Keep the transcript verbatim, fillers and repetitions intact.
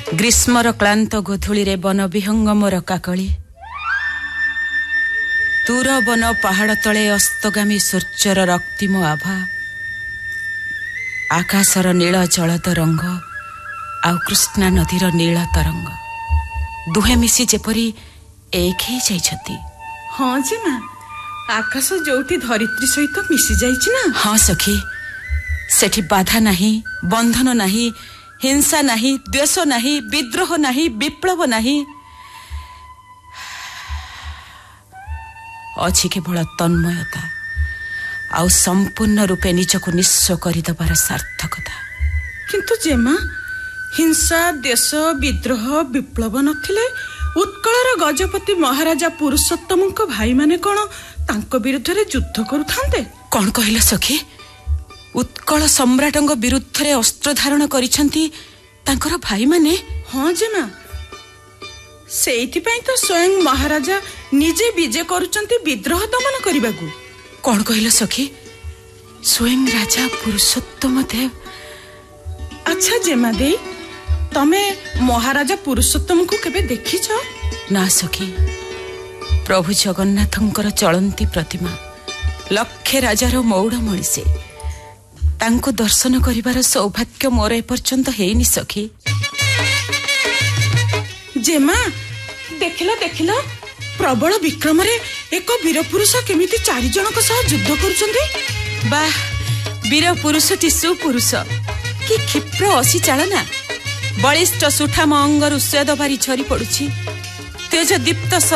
ଗ୍ରୀଷ୍ମର କ୍ଳାନ୍ତ ଗୋଧୂଳିରେ ବନ ବିହଙ୍ଗମର କାକଳି, ଦୂର ବନ ପାହାଡ଼ ତଳେ ଅସ୍ତଗାମୀ ସୂର୍ଯ୍ୟର ରକ୍ତିମ ଆଭା, ଆକାଶର ନୀଳ ଜଳଦ ରଙ୍ଗ ଆଉ କୃଷ୍ଣା ନଦୀର ନୀଳ ତରଙ୍ଗ ଦୁହେଁ ମିଶି ଯେପରି ଏକ ହେଇ ଯାଇଛନ୍ତି। ହଁ ଯେ ମା, ଆକାଶ ଯୋଉଠି ଧରିତ୍ରୀ ସହିତ ମିଶି ଯାଇଛି ନା। ହଁ ସଖୀ, ସେଠି ବାଧା ନାହିଁ, ବନ୍ଧନ ନାହିଁ, ହିଂସା ନାହିଁ, ଦ୍ୱେଷ ନାହିଁ, ବିଦ୍ରୋହ ନାହିଁ, ବିପ୍ଳବ ନାହିଁ। ଅଛି କେବଳ ତନ୍ମୟତା ଆଉ ସମ୍ପୂର୍ଣ୍ଣ ରୂପେ ନିଜକୁ ନିଃସ୍ୱ କରିଦେବାର ସାର୍ଥକତା। କିନ୍ତୁ ଜେମା, ହିଂସା, ଦ୍ୱେଷ, ବିଦ୍ରୋହ, ବିପ୍ଳବ ନଥିଲେ ଉତ୍କଳର ଗଜପତି ମହାରାଜା ପୁରୁଷୋତ୍ତମଙ୍କ ଭାଇମାନେ କଣ ତାଙ୍କ ବିରୁଦ୍ଧରେ ଯୁଦ୍ଧ କରୁଥାନ୍ତେ? କଣ କହିଲ ସଖୀ? ଉତ୍କଳ ସମ୍ରାଟଙ୍କ ବିରୁଦ୍ଧରେ ଅସ୍ତ୍ର ଧାରଣ କରିଛନ୍ତି ତାଙ୍କର ଭାଇମାନେ? ହଁ ଜେମା, ସେଇଥିପାଇଁ ତ ସ୍ୱୟଂ ମହାରାଜା ନିଜେ ବିଜେ କରୁଛନ୍ତି ବିଦ୍ରୋହ ଦମନ କରିବାକୁ। କଣ କହିଲ ସଖୀ? ସ୍ୱୟଂ ରାଜା ପୁରୁଷୋତ୍ତମ ଦେବ? ଆଚ୍ଛା ଜେମା ଦେଇ, ତମେ ମହାରାଜା ପୁରୁଷୋତ୍ତମଙ୍କୁ କେବେ ଦେଖିଛ? ନା ସଖୀ, ପ୍ରଭୁ ଜଗନ୍ନାଥଙ୍କର ଚଳନ୍ତି ପ୍ରତିମା, ଲକ୍ଷେ ରାଜାର ମଉଡ଼ମଣି ସେ। ତାଙ୍କୁ ଦର୍ଶନ କରିବାର ସୌଭାଗ୍ୟ ମୋର ଏପର୍ଯ୍ୟନ୍ତ ହେଇନି ସଖୀ। ଜେମା, ଦେଖିଲ ଦେଖିଲ, ପ୍ରବଳ ବିକ୍ରମରେ ଏକ ବୀର ପୁରୁଷ କେମିତି ଚାରି ଜଣଙ୍କ ସହ ଯୁଦ୍ଧ କରୁଛନ୍ତି। ବାଃ, ବୀର ପୁରୁଷଟି ସୁପୁରୁଷ, କି କ୍ଷିପ୍ର ଅସି ଚାଳନା! ବଳିଷ୍ଠ ସୁଠାମ ଅଙ୍ଗରୁ ସ୍ୱେଦ ବାରି ଝରି ପଡୁଛି, ତେଜ ଦୀପ୍ତ